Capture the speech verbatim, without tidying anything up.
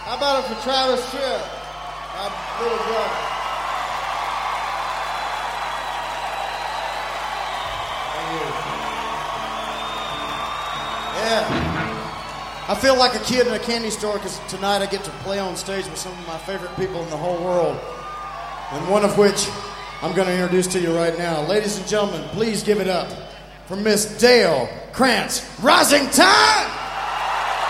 How about it for Travis Tritt, my little brother? Thank you. Yeah. I feel like a kid in a candy store because tonight I get to play on stage with some of my favorite people in the whole world, and one of which I'm going to introduce to you right now. Ladies and gentlemen, please give it up for Miss Dale Krantz Rosington!